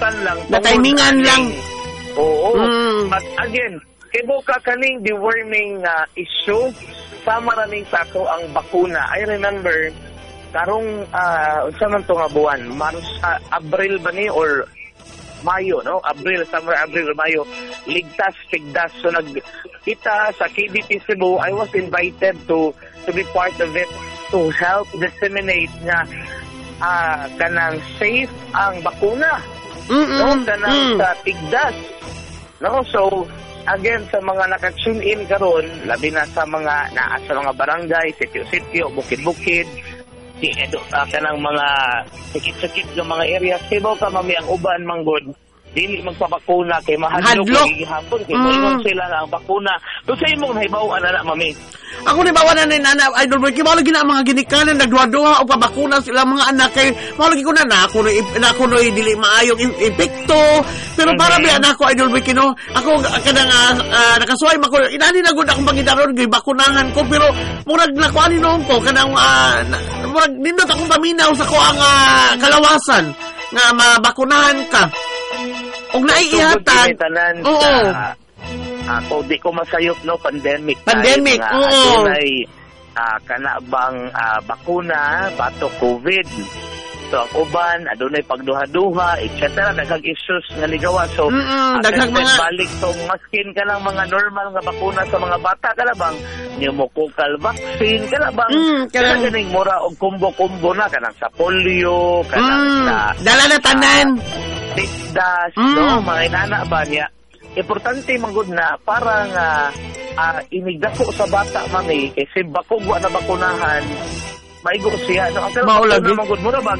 nagkalibutan lang. Natimingan lang. Oo. But again, kibo ka kaning deworming issue, sama ra ning sato ang bakuna. I remember, karong, unsa man to nga buwan, Abril ba ni or Mayo, no? Summer Abril or Mayo, ligtas, tigdas. So kita sa KDP Cebu, I was invited to be part of it to help disseminate nga kanang safe ang bakuna. No? Kanang sa tigdas. No? So, again, sa mga naka-tune in karon, labi na sa mga barangay, sityo-sityo, bukid-bukid, kanang mga sikit-sikit ng mga areas, sibaw ka mami ang uban manggod, dili magpabakuna kay mahadlok kay gihapon kay moingon sila nga ang bakuna. So sa imong nahibaw ana mami. Ako ni bawa na nana idol boy kay mao lagi na mga ginikanan nagduha-duha og pabakuna sila mga anak kay mao lagi ko na ako no dili maayong epekto pero para ba anak ko idol boy kino ako kanang nakasuway mako inani na gud akong pangidaron kay bakunahan ko pero murag nakuani noon ko kanang murag nindot akong paminaw sa ko ang kalawasan nga mabakunahan ka. Og naiihatan. Oo. Ako di ko masayop no pandemic. Oo. Kana bang bakuna bato COVID. So ang uban adunay pagduha-duha etc. daghang issues nga ligawa. So daghang mga balik tong maskin ka lang mga normal nga bakuna sa mga bata kalabang pneumococcal vaccine kalabang kana ganing mura og kumbo-kumbo na kanang sa polio kanang sa dala na tanan tigdas no mga inana ba niya. Importante manggod na parang inigdako sa bata mami kasi bakog wa na bakunahan maigo siya no ang manggod mo na bag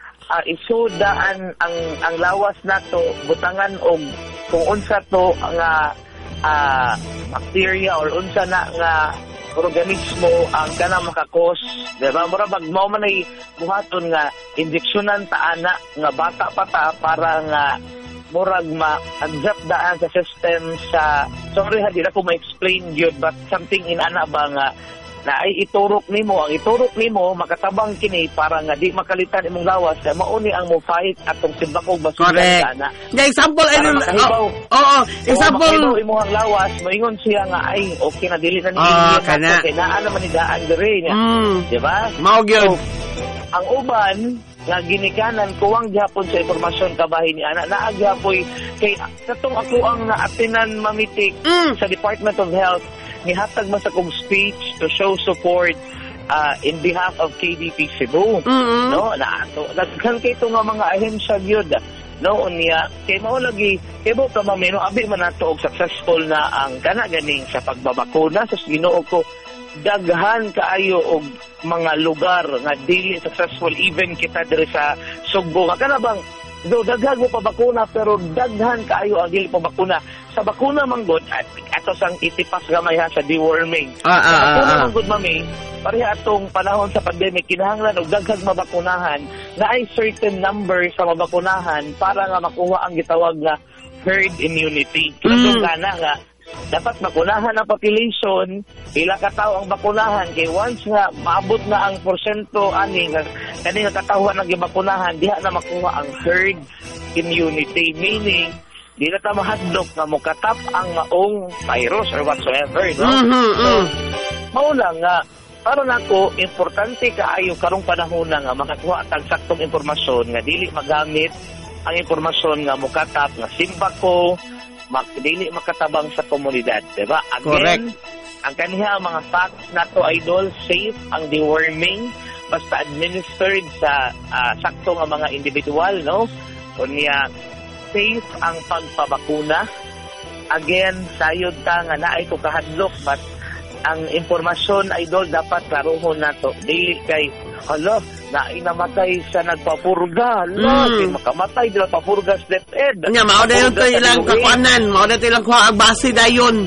isudaan ang lawas nato butangan og kung unsa to nga bacteria or unsa na nga organismo ang kana makakos diba mura bag mao man ay buhaton nga injeksyonan ta ana nga bata pata para nga murag ma-adjust daan sa system sa sorry ha di na ko ma-explain yun but something inana ba nga na ay iturok nimo ang iturok nimo makatabang kini para nga di makalitan imong lawas kay mauni ang mo fight atong simbakog basura ana. Nga example example imo ang lawas moingon siya nga ay okay na dili na ni kana kay naa naman ni daan diri niya. Di ba? Mao gyud. Ang uban nga ginikanan kuwang gyapon sa impormasyon kabahin ni ana naa gyapon kay katong ako ang naatinan mamitik sa Department of Health nihatag man sa kong speech to show support in behalf of KDP Cebu. No, nagkan kay ito nga mga ahensya gyud no unya kay mao lagi kay mo ka mameno abi man nato og successful na ang kana ganing sa pagbabakuna sa Ginoo ko daghan kaayo og mga lugar nga dili successful even kita diri sa Sugbo nga kana bang daghan mo pa bakuna pero daghan kaayo ang dili pa bakuna sa bakuna manggod ato sang itipas gamay ha sa deworming. Bakuna manggod mami pareha atong panahon sa pandemic kinahanglan og daghang mabakunahan na ay certain number sa mabakunahan para nga makuha ang gitawag nga herd immunity. Kung kana nga dapat bakunahan ang population, pila ka tao ang bakunahan kay once nga maabot na ang porsyento ani nga kani nga katawhan ang gibakunahan diha na makuha ang herd immunity meaning di na ta mahadlok nga mokatap ang maong virus or whatsoever no. So mao lang nga para nako importante kaayo karong panahon nga makakuha tag saktong impormasyon nga dili magamit ang impormasyon nga mokatap nga simbako dili makatabang sa komunidad, diba? Again, correct. Ang kaniya mga facts nato idol, safe ang deworming basta administered sa sakto nga mga individual, no? Kunya safe ang pagpabakuna. Again, sayod ta nga naay ko kahadlok but ang impormasyon idol dapat klarohon nato. Dili kay hala na inamatay sa nagpapurga. Makamatay dila papurga step-ed. Nya mao dayon to ilang kakuanan, mao dayon ilang kuha base dayon.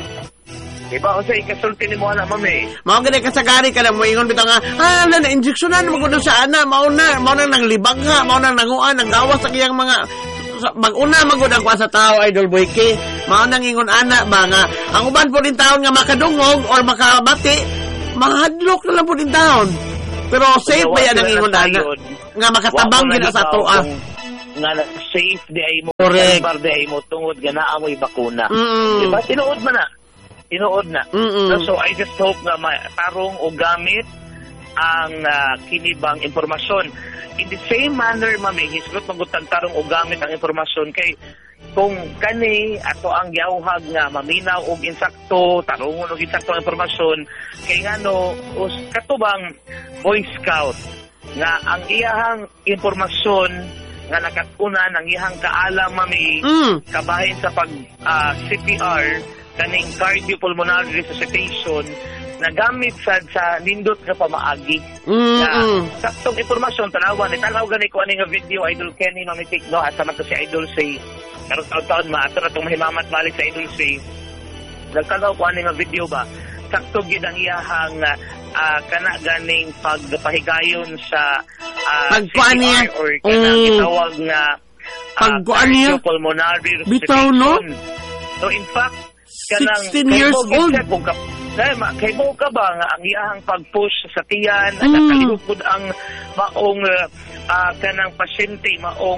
Diba unsay ikasulti nimo ana mami? Mao gani kasagari kada mo ingon bitaw nga na injeksyonan mo gud sa ana mao na nang libag nga mao nang nanguan nang gawas sa iyang mga mag-una magud ang kuha sa tao idol boy kay mao nang ingon ana ba nga ang uban po din taon nga makadungog or makabati mahadlok na lang po din taon. Pero safe ba yan ang ingon ana? Nga makatabang gina sa toa. nga safe di ay mo, correct, di ay mo tungod nga naa mo'y bakuna. Mm. Diba? Tinuod na. So I just hope nga tarong o gamit ang kinibang impormasyon. In the same manner, mami, hisgot magutan tarong o gamit ang impormasyon kay kung kani ato ang yawhag nga maminaw og insakto, tarungon og insakto ang impormasyon kay ngano katubang Boy Scout nga ang iyahang impormasyon nga nakatuna ng iyahang kaalam, mami, kabahin sa pag CPR kaning cardiopulmonary resuscitation nagamit sa nindot nga pamaagi. Saktong impormasyon tanawan ni tanaw gani ko ani nga video Idol Kenny mamitik no at sama to si Idol say karon taon maato na tong mahimamat balik sa Idol say nagtanaw ko ani nga video ba sakto gid ang iyahang kana ganing pagpahigayon sa pagkuan niya or kanang gitawag nga pagkuan niya pulmonary bitaw no. So in fact 16 years old. Kay mo ka ba nga ang iyahang pag-push sa tiyan at nakalihupod ang maong kanang pasyente, maong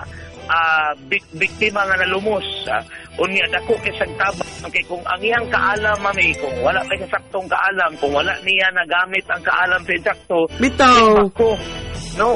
biktima nga nalumos. Unya dako kay sagtabang kay kung ang iyang kaalam, mami, kung wala kay saktong kaalam, kung wala niya nagamit ang kaalam sa insakto, bitaw. No,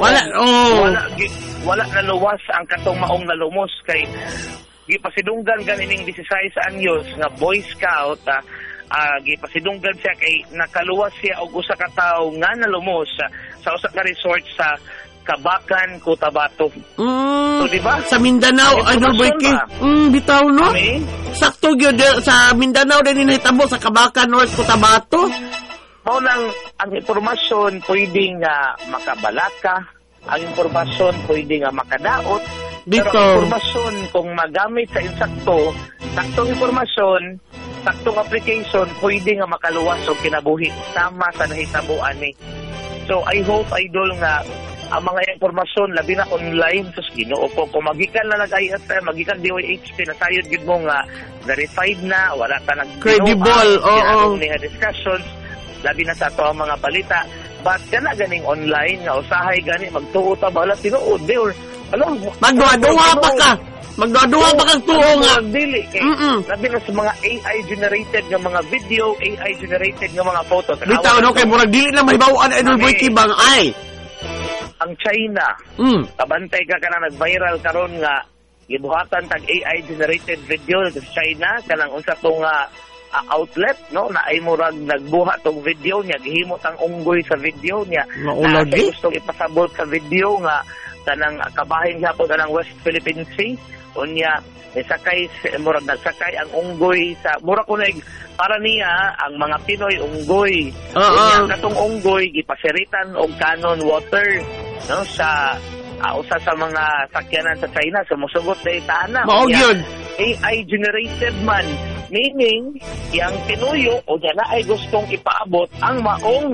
wala naluwas ang katong maong nalumos kay gipasidunggan ganing 16 anyos nga Boy Scout gipasidunggan siya kay nakaluwas siya og usa ka tawo nga nalumos sa usa ka resort sa Kabakan, Cotabato. So diba? Sa Mindanao, Idol Boyke. Bitaw no? Sakto gyud sa Mindanao din nahitabo sa Kabakan, North Cotabato. Mao nang ang impormasyon pwedeng makabalaka, ang impormasyon pwedeng makadaot. Pero ang impormasyon kung magamit sa insakto, saktong impormasyon, saktong application, pwede nga makaluwas o kinabuhi sama sa nahitabuan ni. So I hope, Idol, nga ang mga impormasyon labi na online sus Ginoo ko kung magikan na nag-ISM, magikan DOHP na sayod gid mo nga verified na, wala ta credible, ni discussions labi na sa ato ang mga balita. But kana ganing online nga usahay gani magtuo ta bala tinuod or magduwa pa ka. Magduwa pa kang tuo nga. Dili kay labi na sa mga AI generated nga mga video, AI generated nga mga photos. Bitaw no kay murag dili na mahibaw-an Idol Boyke bang ay. Ang China. Kabantay ka kanang nag-viral karon nga gibuhatan tag AI generated video sa China kanang unsa tong outlet no na ay murag nagbuhat tong video niya gihimo tang unggoy sa video niya na gusto ipasabot sa video nga kanang kabahin gyapon kanang West Philippine Sea unya sakay murag nagsakay ang unggoy sa murag kunay para niya ang mga Pinoy unggoy unya katong unggoy gipasiritan og cannon water no sa usa sa mga sakyanan sa China sumusugot na itana mao gyud AI generated man meaning yang tinuyo o na ay gustong ipaabot ang maong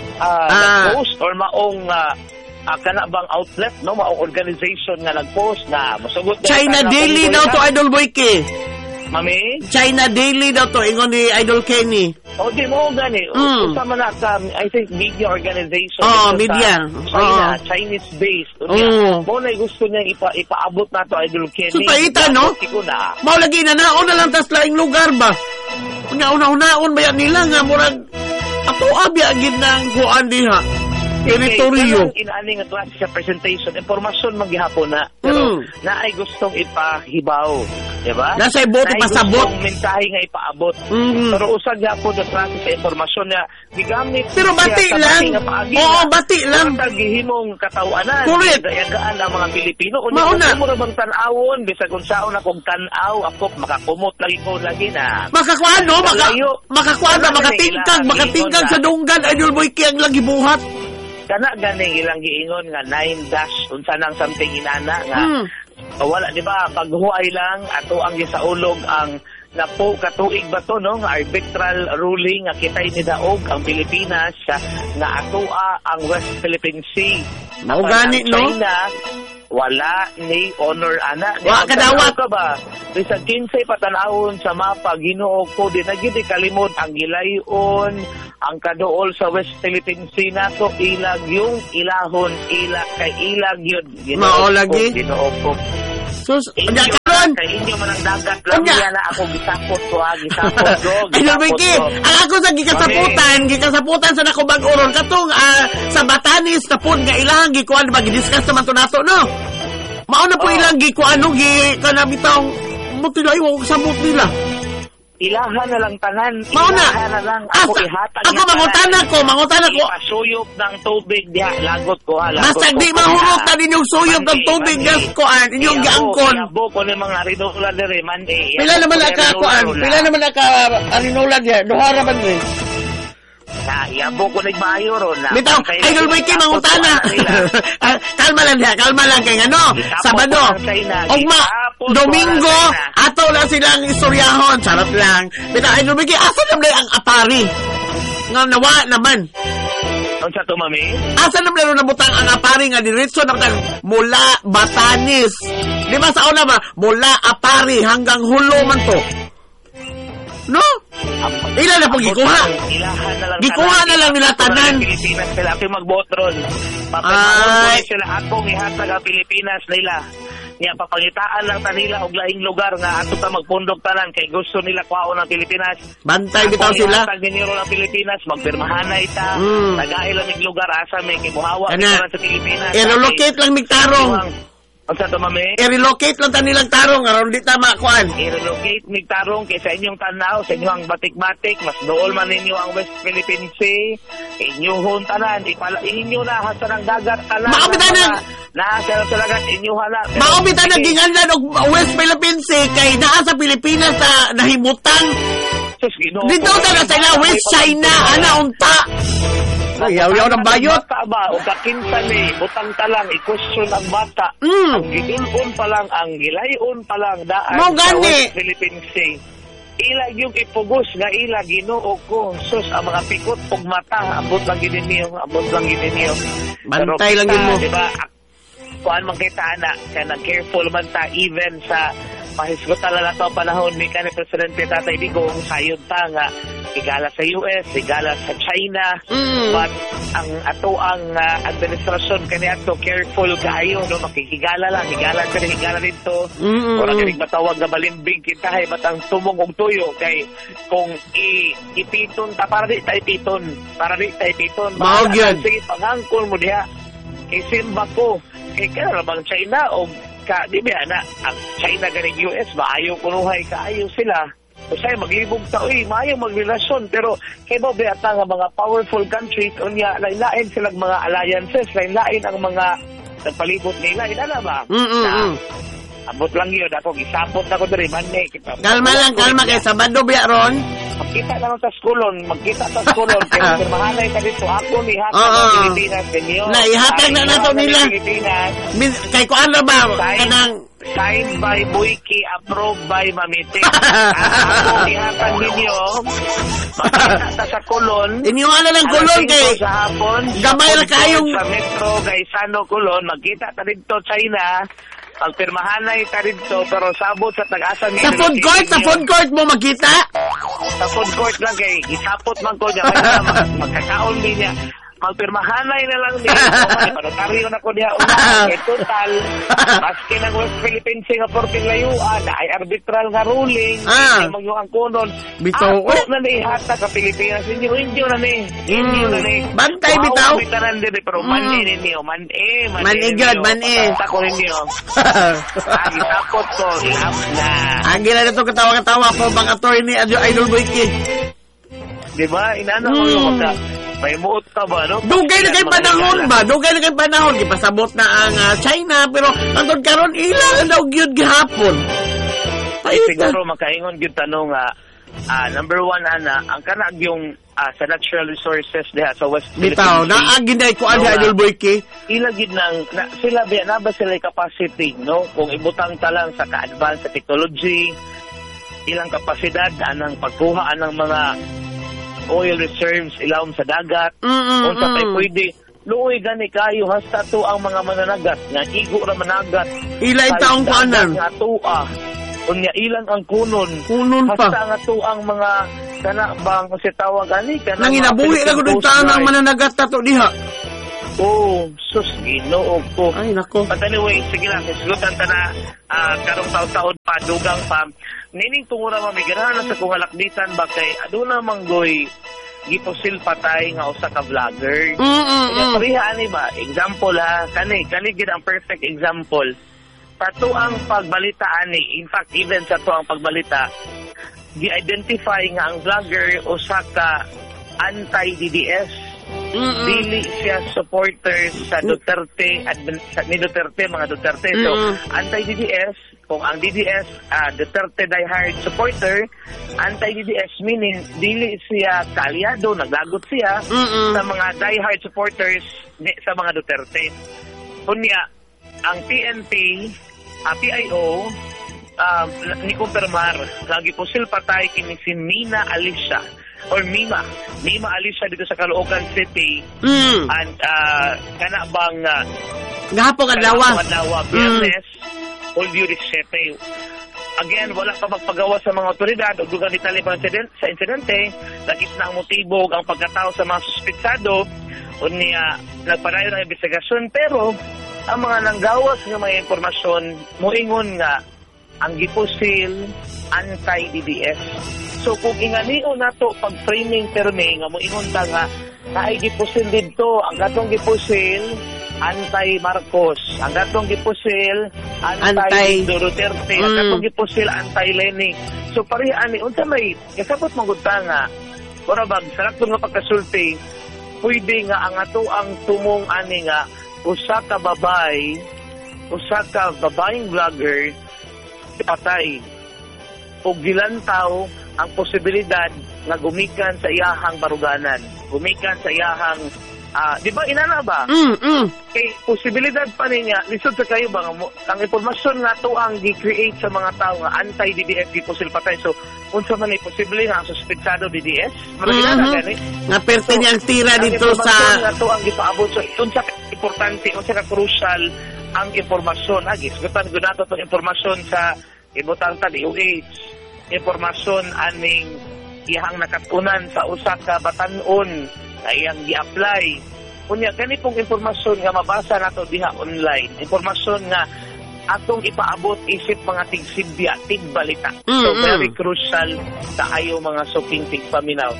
post or maong kana bang outlet no maong organization nga nagpost na musugot China Daily daw to Idol Boyke. Mami? China Daily daw to ingon ni Idol Kenny. O di mo gani. Usama na ka I think media organization. Media. China, Chinese based. Mo na gusto niya ipaabot na to Idol Kenny. So paita no? Mao lagi na naon na lang tas laing lugar ba. Una-unaon ba yan nila nga murag ato abya gid nang kuan diha. Teritoryo. Inaani nga klase sa presentation, impormasyon maghihapon na. Pero naay gustong ipahibaw. Diba? Nasa ibote pasabot. Naay gustong mensahe nga ipaabot. Pero usag gyapon sa klase sa impormasyon na gigamit. Pero bati lang. Oo, bati lang. Pero gihimong katawanan. Correct. Dayagaan ang mga Pilipino. Mauna. Kung mo bang tanawon, bisag kung saon akong tanaw, ako makakumot lagi ko lagi na. Makakuan no? Makakuan na, makatingkag sa dunggan. Idol Boyke ang lagi buhat. Kana ganing ilang giingon nga 9 dash unsa nang something inana nga wala di ba paghuay lang ato ang gisaulog ang napo katuig ba to no nga arbitral ruling nga kitay ni daog ang Pilipinas nga atoa ang West Philippine Sea. Mao gani no? China, wala ni honor ana. Wa kadawat ka ba? Bisag 15 patanawon sa mapa Ginoo ko di na gid kalimot ang gilayon ang kaduol sa West Philippine Sea nato ilag yung ilahon kay ilag yun. Mao lagi. Ginuokop. Sus, nya karon Kay inyo man ang dagat lang niya na ako gisapot ko. Idol Vicky, ang ako sa gikasaputan sa nako bag-oron katong sa Batanes tapon nga ilang gikuan ba gidiscuss naman to nato no. Mao na po ilang gikuan no kanabitaw mutila iwo sa nila. Ilahan na lang tanan. Mauna. Ilahan na lang. Ako ihatag. Ako mangutana ko. Ipasuyop ng tubig diha. Lagot ko ha. Basta di mahurot na din yung suyop ng tubig gas koan. Inyong giangkon. Iyabo ko ni mga rinula dire man eh. Pila naman naka koan. Pila naman naka rinula diha. Duhara man rin. Iyabo ko nagmayo ron na. Bitaw, Idol Vicky mangutana. Kalma lang diha. Kalma lang kay ano. Sabado. Ugma. Domingo, ato lang silang istoryahon. Charot lang. Bitaw, Idol Vicky, asa naman ang apari? Nga nawa naman. Ang sa to, mami? Asa naman nabutang ang apari nga diretso na mula Batanes. Di ba sa una ba? Mula apari hanggang Hulo man to. No? Ilan na po gikuha? Gikuha na lang nila tanan. Pilipinas sila. Ako magbotron. Papagmahon sila akong ihatag ang Pilipinas nila. Niya papangitaan lang tanila og laing lugar nga ato ta magpundok tanan kay gusto nila kuhaon ang Pilipinas. Bantay bitaw sila. Ang dinero ng Pilipinas magpirmahanay ta. Tagay lang mig lugar asa may kibuhawa sa Pilipinas. I-relocate lang mig tarong. Ang sa to, mami? I-relocate lang ta nilang tarong aron di tama kuan. I-relocate mig tarong kay sa inyong tanaw, sa inyong batik-batik, mas dool man ninyo ang West Philippine Sea. Inyong tanan, inyo na hasta ng dagat tanan. Makamitanan. Nasa talaga inyo hala. Makamitanan ginganlan og West Philippine Sea kay naa sa Pilipinas sa nahimutang. Dito talaga sa West China ana unta. Yaw-yaw ng bayot. Bata ba? O kakinsan eh. Butang talang. I-question ang bata. Ang gidulon pa lang. Ang gilayon pa lang. Daan sa West Philippine Sea. Ilag yung ipugos nga ilag. Ginoo ko. Sus, ang mga pikot og mata. Abot lang ginin niyo. Bantay lang yun mo. Diba? Kuhaan man kita na. Kaya nag-careful man ta. Even sa mahisgot na ito panahon ni kanil Presidente Tatay Digong. Sayod ta nga. Igala sa US, igala sa China, but ang ato ang administrasyon kani ato careful kayo no makikigala lang, higala dito. Ora kini matawag nga balimbing kita but ang tumong og tuyo kay kung ipiton ta para di tayo piton. Mao gyud. Sige pangangkol mo diha. Isimba ko kay kana bang China o di ba na ang China ganing US maayo kunuhay kaayo sila. Usay maglibog ta maayo magrelasyon pero kay ba beata nga mga powerful countries unya lain-lain silang mga alliances, lain-lain ang mga nagpalibot nila ina ba? Abot lang yun ako gisapot ako diri man kita. Kalma kay Sabado biya ron. Magkita na sa skulon kay permahanay ka dito ako ni hatag sa Pilipinas kanyo. Na ihatag na nato nila. Kay kuan na ba kanang signed by Buiki, approved by Mamite. Ako ihatag ninyo. Magkita sa kulon. Inyo na lang kulon kay sa hapon. Gamay ra kayong sa Metro Gaisano kulon. Magkita ta dito China. Pagpirmahanay ta dito pero sabot sa tag-asa ni sa food court mo magkita? Sa food court lang kay isapot man ko niya magkakaon din niya. Magpirmahanay na lang din. Manotaryo na ko diha una. Total, maski ng West Philippine Sea nga porting layuan, ay arbitral nga ruling. Magyuang kunon. Bitaw. Ako na ni hata ka Pilipinas. Inyo na ni. Bantay bitaw. Bitaran din pero mani ninyo. Mani God, mani. Tako ninyo. Agi tapot ko. Na. Agi na ito katawa-katawa po bang attorney Idol Vicky. Diba? Inana mo yung may muot ka ba, no? Dugay na kay panahon. Gipasabot na ang China, pero antod karon ilang daw gyud gihapon. Siguro makaingon gyud tanong number one ang kanag yung sa natural resources diha sa West Philippines. Bitaw, naaginday ko Idol Vicky. Ilagid nang sila ba sila capacity, no? Kung ibutang ta lang sa ka-advanced technology, ilang kapasidad anang pagkuha ng mga oil reserves ilawom sa dagat unsa pay pwede luoy gani kayo hasta to ang mga mananagat nga igo ra managat ilay taong kanan nga tuwa Unya ilan ang kunon. Kunon pa. Hasta nga to ang mga kana bang kasi tawag ani kana. Nang inabuhi na gud ang mananagat tato diha. Oh, sus Ginoo ko. Ay nako. But anyway, sige lang, sigutan ta na karong taon-taon pa dugang pa. Nining tungura mamigirahan sa kung halakditan ba kay aduna manggoy giposil patay nga usa ka vlogger. Pariha ani ba? Example ha, kani gid ang perfect example. Pato ang pagbalita ani, in fact even sa to ang pagbalita, gi-identify nga ang vlogger usa ka anti-DDS. Dili siya supporters sa Duterte ni Duterte, mga Duterte. So anti-DDS, kung ang DDS Duterte diehard supporter, anti-DDS meaning dili siya kaalyado, naglagot siya sa mga diehard supporters sa mga Duterte. Kunya ang PNP PIO ni kumpirmar lagi po patay kini si Mina Alicia or Mima Alicia dito sa Caloocan City and kana bang gahapon adlaw Biyernes Hulyo 17. Again, wala pa magpagawa sa mga otoridad o dugang ni Taliban sa insidente. Lagis na ang motibo ang pagkatao sa mga suspitsado o niya nagpadayon ng investigasyon, pero ang mga nanggawas ng mga impormasyon moingon nga ang gipusil anti-DDS. So kung inganiho nato pag framing terme nga moingon ta nga naay gipusil didto, ang gatong gipusil anti-Marcos, ang gatong gipusil anti-Duterte, ang gatong gipusil anti-Leni. So pareha ani unsa may kasabot magud ta nga ora bag sakto nga pagkasulti pwede nga ang ato ang tumong ani nga usa ka babaeng vlogger patay ug gilantaw ang posibilidad nga gumikan sa iyahang baruganan, gumikan sa iyahang di ba inana ba? Kay posibilidad pa niya lisod sa kayo ba ang impormasyon nga to ang gi-create sa mga tao nga anti-DDS gipusil patay. So unsa man ay posible nga ang suspetsado DDS maragina gani nga perte niya ang tira dito sa nga to ang gipaabot. So unsa ka importante, unsa ka crucial ang impormasyon agis gutan gud nato tong impormasyon sa ibutang ta DOH, impormasyon aning iyang nakatunan sa usa ka batan-on na iyang gi-apply. Unya kani pong impormasyon nga mabasa nato diha online, impormasyon nga atong ipaabot isip mga tigsibya, tigbalita. So very crucial sa ayo mga suking tigpaminaw.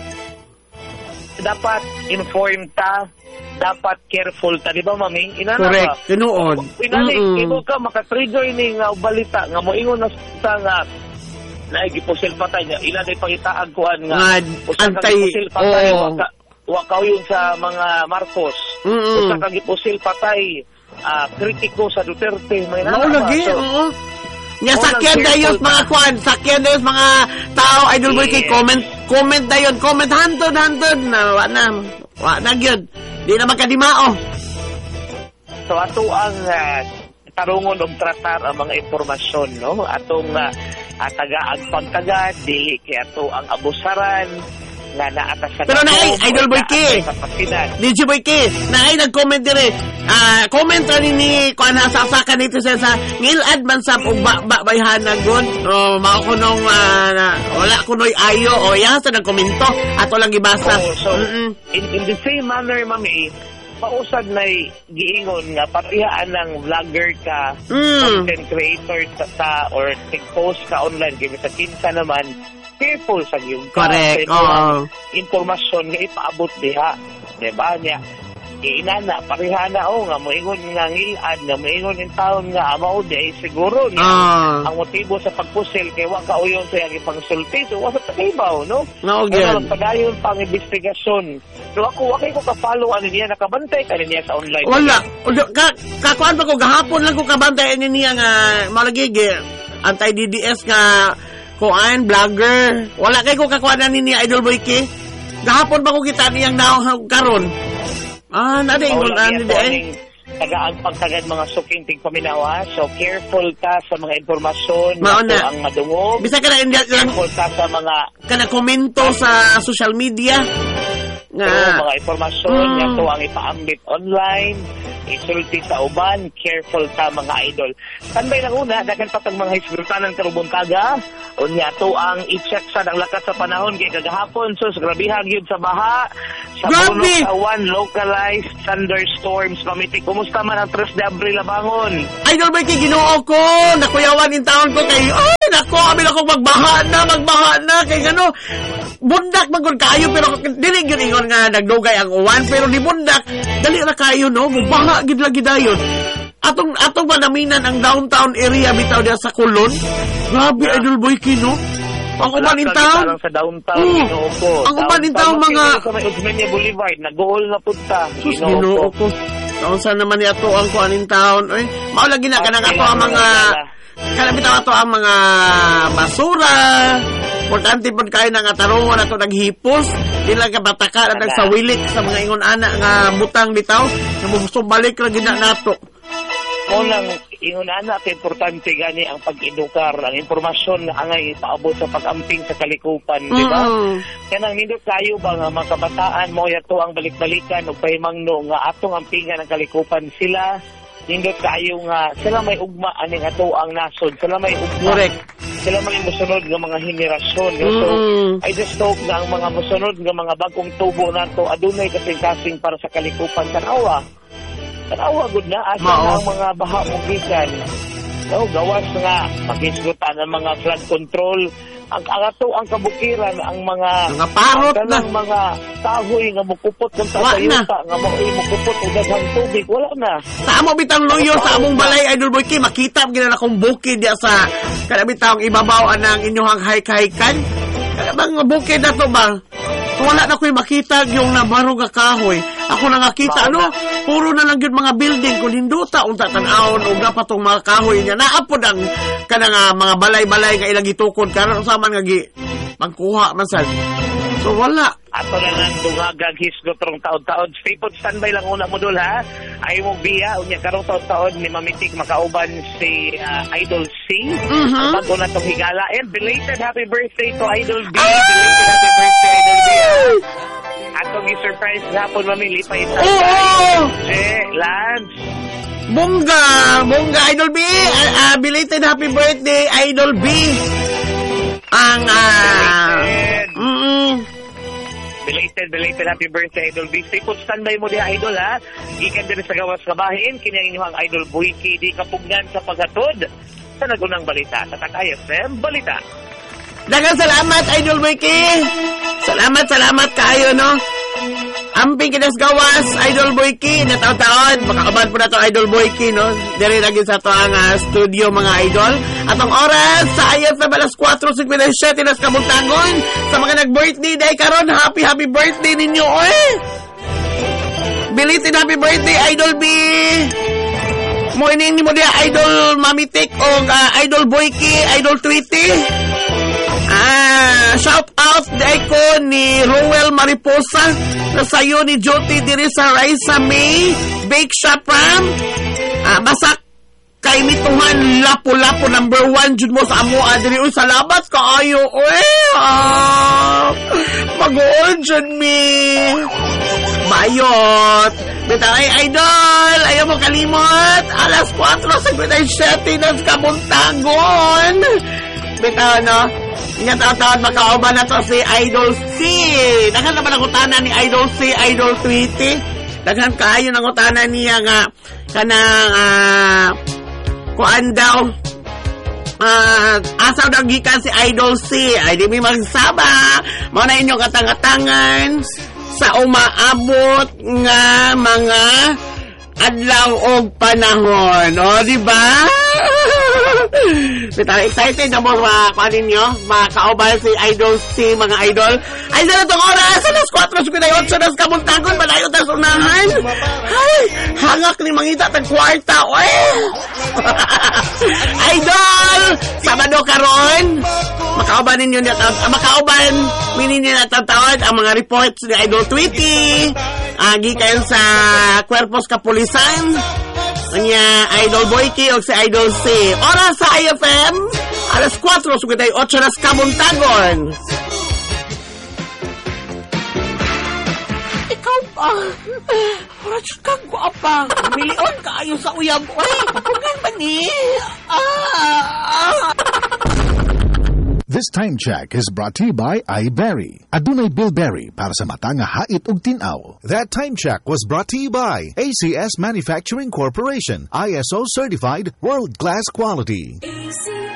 Dapat informed ta, dapat careful ta, di ba mami? Inana correct, ba? tinuod. Inani, ibo ka makatrigger ni nga balita nga moingon na sa nga naigipusil patay niya. Ilan ay pangitaag kuan nga anti patay wakaw yun sa mga Marcos. Usa ka gipusil patay kritiko sa Duterte. May lagi, nya sakyan dayon mga kuan, sakyan dayon mga tao idol boy kay comment dayon, comment hantod na wa na gyud. Di na magkadimao. So ato ang tarungon og tratar ang mga impormasyon, no? Atong tagaag pagtagad, dili kay ato ang abusaran nga naatas sa pero naay idol boy ki DJ boy ki naay nag-comment dire comment ani ni kuan sa nito sa ngilad man sa ug bayhana gud mao ko nung wala kunoy ayo o ya sa nagkomento ato lang gibasa. So in the same manner mami pausad na giingon nga parihaan ng vlogger ka, content creator ta or post ka online gibi sa kinsa naman careful sa gyud correct impormasyon nga ipaabot diha, di ba niya inana parihana nga moingon nga ngilad nga moingon in taon nga mao di siguro niya ang motibo sa pagpusil kay wa kauyon sa iyang pangsulti. So wasa takibaw, no? Pero padayon pang investigasyon. So ako ko ka-follow ani niya, nakabantay ka niya sa online. Wala kakuan pa ko gahapon lang ko kabantay ani niya nga malagigi anti-DDS nga kuan vlogger. Wala kay ko kakuan ani niya idol boy ki. Gahapon pa ko kita niyang naong karon. Nadaingon ani di ay. Tagaag pagtagad mga suking tigpaminawa. So careful ka sa mga impormasyon na ang madungog. Bisa ka na careful ka sa mga kana komento sa social media Pero mga impormasyon nga to ang ipaambit online, isulti sa uban, careful ta mga idol. Tanbay lang una, dagan pa tang mga hisgutanan karubuntaga, unya to ang i-check sa ang lakas sa panahon kay kagahapon, sus grabihan gyud sa baha, sa puno sa uwan, localized thunderstorms, pamitik. Kumusta man ang 3 de Abril Labangon? Idol Mikey, Ginoo ko, nakuyawan in taon ko kay, ay nako, amin ako magbaha na, kay gano, bundak magod kayo, pero dili gyud ingon nga nagdugay ang uwan, pero di bundak, dali ra kayo no, magbaha gid lagi dayon. Atong manaminan ang downtown area bitaw diha sa Kulon. Grabe Idol Boyki no. Ang uban in town sa downtown Ginoo ko. Ang uban in town mga sa may Osmeña Boulevard, nag-goal na punta. Ginoo ko. Taon naman ni ato ang kuan in town. Oy, mao lagi na kanang ato ang mga bitaw ato ang mga basura. Importante po kayo ng atarungan ato naghipos. Ilang kabataka na nagsawilik sa mga ingon anak nga butang bitaw. Namusubalik lang gina nato. Unang ingon anak, importante gani ang pag-edukar, ang impormasyon na angay paabot sa pag-amping sa kalikupan, di ba? Kanang nindot kayo ba nga mga kabataan mo yato ang balik-balikan o pahimangno nga atong ampingan ng kalikupan sila. Nindot kayo nga sila may ugma aning ato ang nasod, sila may ugma. Correct. Sila may musunod nga mga henerasyon. So, I just hope nga ang mga musunod nga mga bagong tubo nato adunay kasing-kasing para sa kalikupan tanawa. Tanawa gud na asa ang mga baha mugikan. No, gawas nga makisgutan ang mga flood control. Ang ato ang kabukiran ang mga parot na mga kahoy nga mukupot kung tayuta nga mukupot og daghang tubig wala na. Sa amo bitang loyo sa among balay Idol Boyki makita gyud na akong bukid diya sa kada bitang ibabaw anang inyong hike-hikan. Kada bang bukid na to ba? Wala na ko'y makita yung nabarog nga kahoy. Ako na nakita, puro na lang yun mga building. Kung hinduta, unta tanawon, o na pa itong mga kahoy niya. Naapod ang kanang mga balay-balay nga ilang itukod. Karon sa man nga pagkuha masal. So wala. Ato na lang dungagag hisgot rong taon-taon. Stay put, standby lang una mo dul ha. Ayaw mo biya, unya karong taon-taon ni Mamitik makauban si Idol C. Bago na itong higala. And belated happy birthday to Idol B. Belated happy birthday Idol B. Atong i-surprise hapon mamili pa ito. Lance. Bongga Idol B. Belated happy birthday Idol B. Ang Belated happy birthday Idol B. Stay put, standby mo diha Idol ha. Gikan din sa gawas kabahin kini inyong Idol Boyki di kapugnan sa paghatod sa nagunang balita sa Takay FM Balita. Daghang salamat Idol Boyki. Salamat kayo no. Amping kinas gawas Idol Boyki na taon-taon makakaban po na to Idol Boyki no. Diri lagi sa to ang studio mga idol. Atong oras sa ayat na balas 4:57 nas kabuntagon sa mga nag-birthday day karon. Happy birthday ninyo belated happy birthday Idol B. Morning ni mo dia Idol Mamitik o Idol Boyki, Idol Tweety. Shout out day ko ni Roel Mariposa na sayo ni Jyoti diri sa Raisa May Bake Shop Ram. Basak kay mituhan lapo-lapo number 1 jud mo sa amo diri salamat kaayo mag-on jud mi bayot bitaw ay idol ayaw mo kalimot alas 4:57 ng kabuntagon bitaw no. Nga taon makauban na to si Idol C. Daghan naman ang utana ni Idol C, Idol Tweety. Daghan kaayo ng utana niya nga kanang kuan daw asaw daw gikan si Idol C. Ay di mi magsaba. Mao na inyong katang-katangan sa umaabot nga mga adlaw og panahon. O, di ba? Bitang excited na mo makakuha ninyo, makakauban si Idol C, mga idol. Idol na itong oras, alas 4:58 nas kabuntagon, malayo tayo unahan. Ay, hangak ni mangita tag kwarta, Idol! Sabado karon, makauban ninyo makauban ninyo na tatawad ang mga reports ni Idol Tweety, gikan sa Cuerpos Kapulisan, niya Idol Boyki o si Idol C. Oras sa IFM, alas 4:58 nas kabuntagon. gwapa. Wala dyan ka gwapa. Milion kaayo sa uyab. Uy, kapungan ba ni? This time check is brought to you by iBerry. Adunay Bilberry para sa mata nga hait ug tin-aw. That time check was brought to you by ACS Manufacturing Corporation, ISO certified, world-class quality.